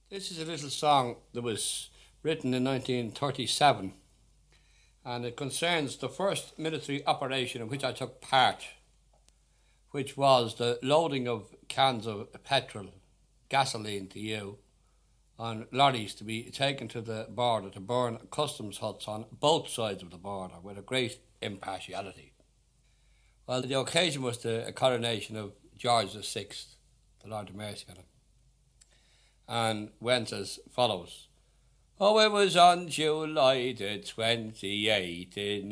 This is a little song that was written in 1937 and it concerns the first military operation in which I took part, which was the loading of cans of petrol, gasoline to you, on lorries to be taken to the border to burn customs huts on both sides of the border with a great impartiality. Well, the occasion was the coronation of George VI, the Lord of Mercy on him, and went as follows. Oh, it was on July the 28th in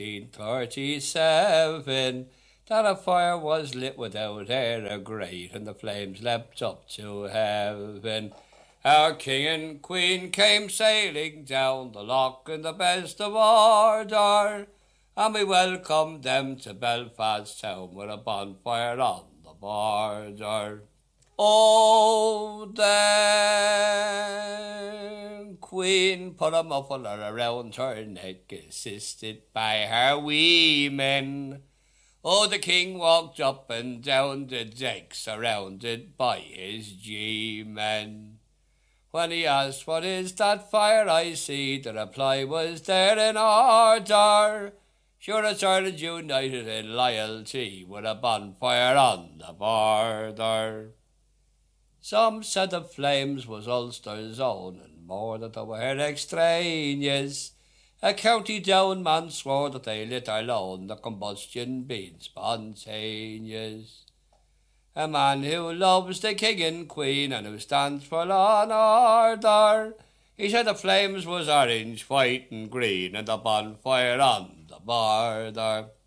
1937 that a fire was lit without air a grate and the flames leapt up to heaven. Our king and queen came sailing down the loch in the best of order, and we welcomed them to Belfast town with a bonfire on the border. Oh, the queen put a muffler around her neck, assisted by her wee men. Oh, the king walked up and down the deck, surrounded by his G-men. When he asked, what is that fire I see, the reply was there in order. Sure, it's Ireland united in loyalty with a bonfire on the border. Some said the flames was Ulster's own, and more that they were extraneous. A County Down man swore that they lit alone, the combustion being spontaneous. A man who loves the king and queen and who stands for law and order. He said the flames was orange, white and green and the bonfire on the border.